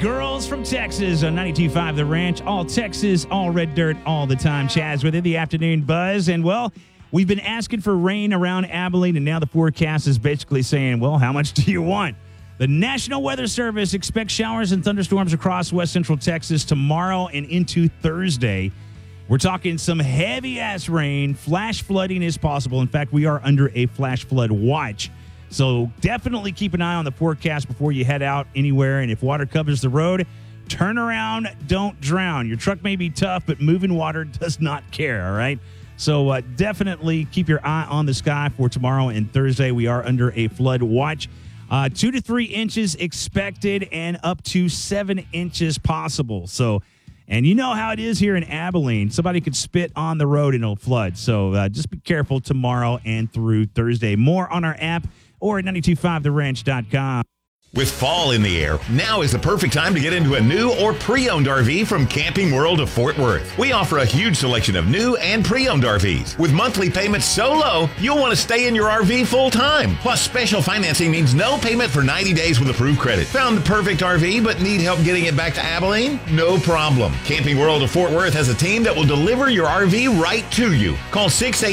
Girls from Texas on 92.5 The Ranch. All Texas, all red dirt, all the time. Chaz with it, the afternoon buzz. And, well, we've been asking for rain around Abilene, and now the forecast is basically saying, well, how much do you want? The National Weather Service expects showers and thunderstorms across west central Texas tomorrow and into Thursday. We're talking some heavy-ass rain. Flash flooding is possible. In fact, we are under a flash flood watch. So definitely keep an eye on the forecast before you head out anywhere. And if water covers the road, turn around, don't drown. Your truck may be tough, but moving water does not care, all right? So definitely keep your eye on the sky for tomorrow and Thursday. We are under a flood watch. 2 to 3 inches expected and up to 7 inches possible. So, and you know how it is here in Abilene. Somebody could spit on the road and it'll flood. So just be careful tomorrow and through Thursday. More on our app or at 925theranch.com. With fall in the air, now is the perfect time to get into a new or pre-owned RV from Camping World of Fort Worth. We offer a huge selection of new and pre-owned RVs. With monthly payments so low, you'll want to stay in your RV full time. Plus, special financing means no payment for 90 days with approved credit. Found the perfect RV but need help getting it back to Abilene? No problem. Camping World of Fort Worth has a team that will deliver your RV right to you. Call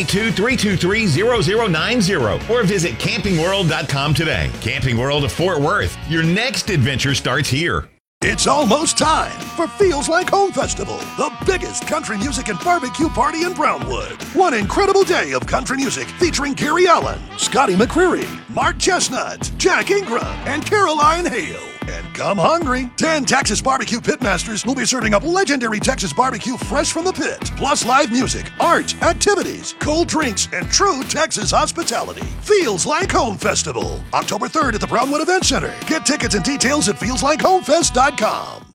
682-323-0090 or visit campingworld.com today. Camping World of Fort Worth. Your next adventure starts here. It's almost time for Feels Like Home Festival, the biggest country music and barbecue party in Brownwood. One incredible day of country music featuring Gary Allen, Scotty McCreery, Mark Chestnut, Jack Ingram, and Caroline Hale. And come hungry. 10 Texas barbecue pitmasters will be serving up legendary Texas barbecue fresh from the pit, plus live music, art, activities, cold drinks, and true Texas hospitality. Feels Like Home Festival, October 3rd at the Brownwood Event Center. Get tickets and details at feelslikehomefest.com.